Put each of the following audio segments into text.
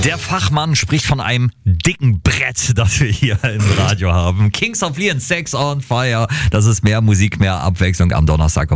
Der Fachmann spricht von einem dicken Brett, das wir hier im Radio haben. Kings of Leon, Sex on Fire. Das ist mehr Musik, mehr Abwechslung am Donnerstag um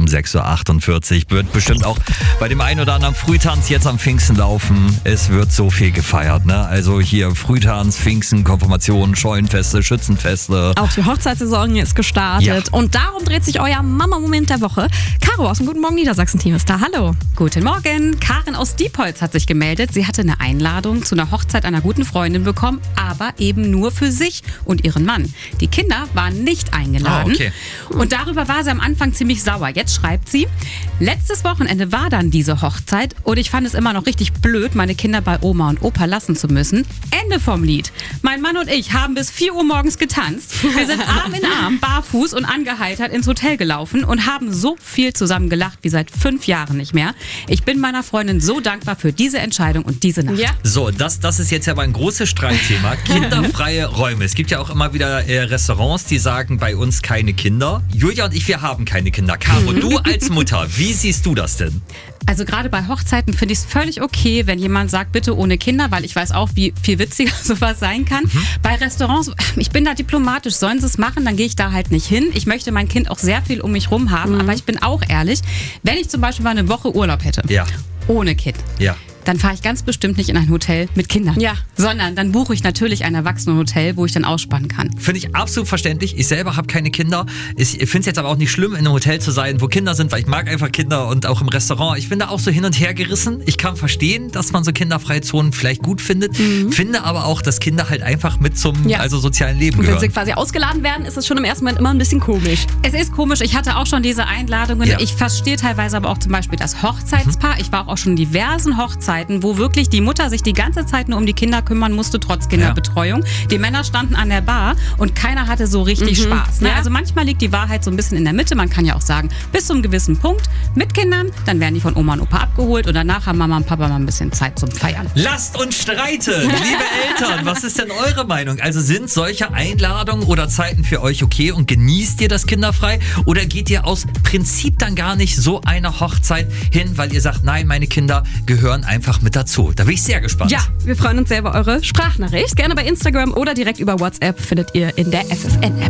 6.48 Uhr. Wird bestimmt auch bei dem einen oder anderen Frühtanz jetzt am Pfingsten laufen. Es wird so viel gefeiert, ne? Also hier Frühtanz, Pfingsten, Konfirmationen, Scheunenfeste, Schützenfeste. Auch die Hochzeitssaison ist gestartet. Ja. Und darum dreht sich euer Mama-Moment der Woche. Caro aus dem Guten Morgen Niedersachsen-Team ist da. Hallo. Guten Morgen. Karin aus Diepholz hat sich gemeldet. Sie hatte eine Einladung zu einer Hochzeit einer guten Freundin bekommen, aber eben nur für sich und ihren Mann. Die Kinder waren nicht eingeladen. Okay. Und darüber war sie am Anfang ziemlich sauer. Jetzt schreibt sie, letztes Wochenende war dann diese Hochzeit und ich fand es immer noch richtig blöd, meine Kinder bei Oma und Opa lassen zu müssen. Ende vom Lied. Mein Mann und ich haben bis 4 Uhr morgens getanzt. Wir sind Arm in Arm, barfuß und angeheitert ins Hotel gelaufen und haben so viel zusammen gelacht wie seit 5 Jahren nicht mehr. Ich bin meiner Freundin so dankbar für diese Entscheidung und diese Nacht. Ja. So, das ist jetzt ja aber ein großes Streitthema. Kinderfreie Räume. Es gibt ja auch immer wieder Restaurants, die sagen, bei uns keine Kinder. Julia und ich, wir haben keine Kinder. Caro, du als Mutter, wie siehst du das denn? Also gerade bei Hochzeiten finde ich es völlig okay, wenn jemand sagt, bitte ohne Kinder, weil ich weiß auch, wie viel witziger sowas sein kann. Bei Restaurants, ich bin da diplomatisch, sollen sie es machen, dann gehe ich da halt nicht hin. Ich möchte mein Kind auch sehr viel um mich rum haben, aber ich bin auch ehrlich, wenn ich zum Beispiel mal eine Woche Urlaub hätte, ohne Kind, dann fahre ich ganz bestimmt nicht in ein Hotel mit Kindern. Ja. Sondern dann buche ich natürlich ein Erwachsenenhotel, wo ich dann ausspannen kann. Finde ich absolut verständlich. Ich selber habe keine Kinder. Ich finde es jetzt aber auch nicht schlimm, in einem Hotel zu sein, wo Kinder sind, weil ich mag einfach Kinder und auch im Restaurant. Ich bin da auch so hin und her gerissen. Ich kann verstehen, dass man so kinderfreie Zonen vielleicht gut findet. Finde aber auch, dass Kinder halt einfach mit zum sozialen Leben Und wenn sie gehören. quasi ausgeladen werden, ist es schon im ersten Moment immer ein bisschen komisch. Es ist komisch, ich hatte auch schon diese Einladungen. Ja. Ich verstehe teilweise aber auch zum Beispiel das Hochzeitspaar. Ich war auch schon in diversen Hochzeiten, wo wirklich die Mutter sich die ganze Zeit nur um die Kinder kümmern musste, trotz Kinderbetreuung. Die Männer standen an der Bar und keiner hatte so richtig Spaß. Ne? Ja. Also manchmal liegt die Wahrheit so ein bisschen in der Mitte. Man kann ja auch sagen, bis zu einem gewissen Punkt mit Kindern, dann werden die von Oma und Opa abgeholt und danach haben Mama und Papa mal ein bisschen Zeit zum Feiern. Lasst uns streiten, liebe Eltern. Was ist denn eure Meinung? Also sind solche Einladungen oder Zeiten für euch okay und genießt ihr das kinderfrei? Oder geht ihr aus Prinzip dann gar nicht so einer Hochzeit hin, weil ihr sagt, nein, meine Kinder gehören einfach mit dazu? Da bin ich sehr gespannt. Ja, wir freuen uns sehr über eure Sprachnachricht. Gerne bei Instagram oder direkt über WhatsApp findet ihr in der FFN-App.